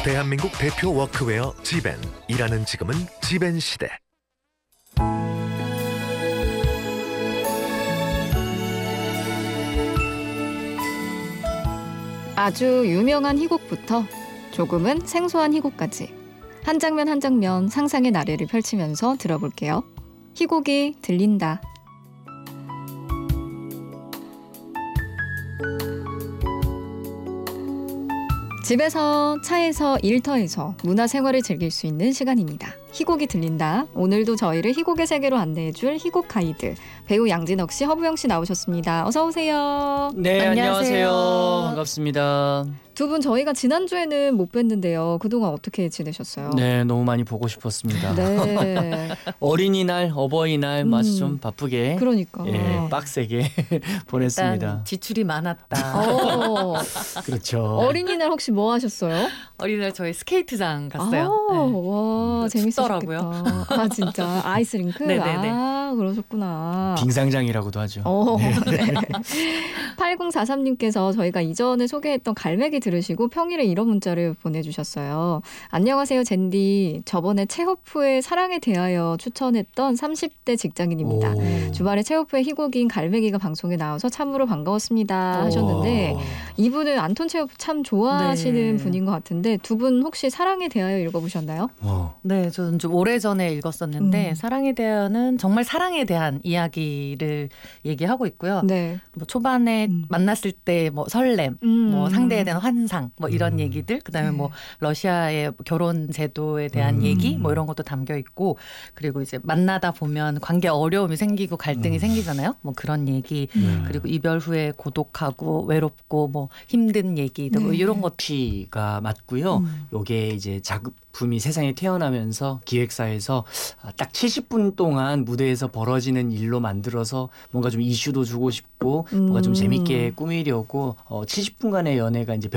대한민국 대표 워크웨어 지벤. 일하는 지금은 지벤 시대. 아주 유명한 희곡부터 조금은 생소한 희곡까지 한 장면 한 장면 상상의 나래를 펼치면서 들어볼게요. 희곡이 들린다. 집에서, 차에서, 일터에서 문화생활을 즐길 수 있는 시간입니다. 희곡이 들린다. 오늘도 저희를 희곡의 세계로 안내해줄 희곡 가이드 배우 양진혁 씨, 허부영 씨 나오셨습니다. 어서 오세요. 네, 안녕하세요. 반갑습니다. 두 분 저희가 지난주에는 못 뵀는데요. 그동안 어떻게 지내셨어요? 네, 너무 많이 보고 싶었습니다. 네. 어린이날, 어버이날 마치 좀 바쁘게, 그러니까. 예, 빡세게 보냈습니다. 일단 지출이 많았다. 그렇죠. 어린이날 혹시 뭐 하셨어요? 어린이날 저희 스케이트장 갔어요. 와, 재밌었겠다. 춥더라고요. 아, 진짜 아이스링크? 네네네. 아, 그러셨구나. 빙상장이라고도 하죠. 네. 8043님께서 저희가 이전에 소개했던 갈매기 들으시고 평일에 이런 문자를 보내주셨어요. 안녕하세요, 젠디. 저번에 체호프의 사랑에 대하여 추천했던 30대 직장인입니다. 오. 주말에 체호프의 희곡인 갈매기가 방송에 나와서 참으로 반가웠습니다 하셨는데 이분은 안톤 체호프 참 좋아하시는 네. 분인 것 같은데 두 분 혹시 사랑에 대하여 읽어보셨나요? 네, 저는 좀 오래전에 읽었었는데 사랑에 대한은 정말 사랑에 대한 이야기를 얘기하고 있고요. 네. 뭐 초반에 만났을 때 뭐 설렘, 뭐 상대에 대한 환상, 뭐 이런 얘기들, 그다음에 뭐 러시아의 결혼 제도에 대한 얘기, 뭐 이런 것도 담겨 있고, 그리고 이제 만나다 보면 관계 어려움이 생기고 갈등이 생기잖아요. 뭐 그런 얘기, 그리고 이별 후에 고독하고 외롭고 뭐 힘든 얘기들, 뭐 이런 것. 피가 맞고요. 요게 이제 작품이 세상에 태어나면서 기획사에서 딱 70분 동안 무대에서 벌어지는 일로 만들어서 뭔가 좀 이슈도 주고 싶고 뭔가 좀 재밌게 꾸미려고 70분간의 연애가 이제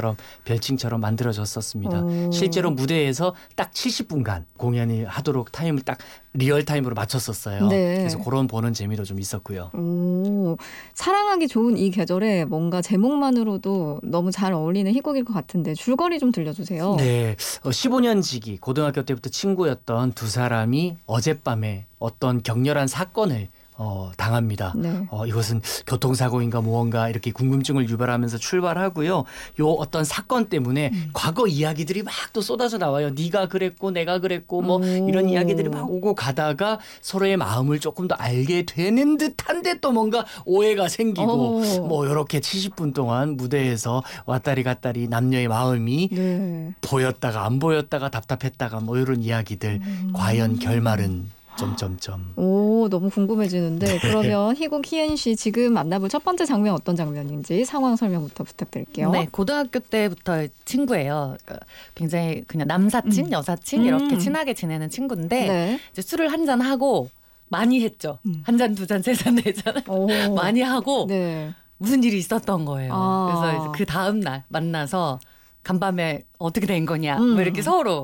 별칭처럼 만들어졌었습니다. 실제로 무대에서 딱 70분간 공연을 하도록 타임을 딱 리얼 타임으로 맞췄었어요. 네. 그래서 그런 보는 재미도 좀 있었고요. 오, 사랑하기 좋은 이 계절에 뭔가 제목만으로도 너무 잘 어울리는 희곡일 것 같은데 줄거리 좀 들려주세요. 네, 15년 지기 고등학교 때부터 친구였던 두 사람이 어젯밤에 어떤 격렬한 사건을 당합니다. 네. 이것은 교통사고인가 무언가 이렇게 궁금증을 유발하면서 출발하고요. 요 어떤 사건 때문에 과거 이야기들이 막 또 쏟아져 나와요. 네가 그랬고 내가 그랬고 뭐 이런 이야기들이 막 오고 가다가 서로의 마음을 조금 더 알게 되는 듯한데 또 뭔가 오해가 생기고 뭐 이렇게 70분 동안 무대에서 왔다리 갔다리 남녀의 마음이 네. 보였다가 안 보였다가 답답했다가 뭐 이런 이야기들 과연 결말은 점점점. 오, 너무 궁금해지는데 그러면 희곡 희엔 씨 지금 만나볼 첫 번째 장면 어떤 장면인지 상황 설명부터 부탁드릴게요. 네, 고등학교 때부터 친구예요. 그러니까 굉장히 그냥 남사친, 여사친 이렇게 친하게 지내는 친구인데 네. 이제 술을 한 잔 하고 많이 했죠. 한 잔, 두 잔, 세 잔, 네 잔 오. 많이 하고 네. 무슨 일이 있었던 거예요. 아. 그래서 이제 그 다음 날 만나서 간밤에 어떻게 된 거냐 뭐 이렇게 서로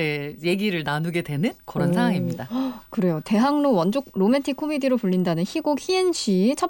얘기를 나누게 되는 그런 상황입니다. 그래요. 대학로 원조 로맨틱 코미디로 불린다는 희곡 희엔 씨 첫